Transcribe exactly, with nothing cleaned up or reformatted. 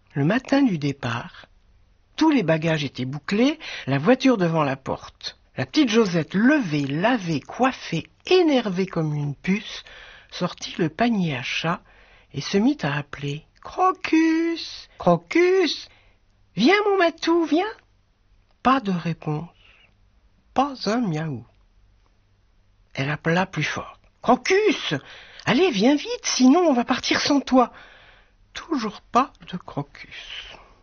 Le matin du départ, tous les bagages étaient bouclés, la voiture devant la porte. La petite Josette, levée, lavée, coiffée, énervée comme une puce, sortit le panier à chat et se mit à appeler « Crocus, Crocus, viens mon matou, viens !» Pas de réponse, pas un miaou. Elle appela plus fort. « Crocus, allez, viens vite, sinon on va partir sans toi !» Toujours pas de Crocus.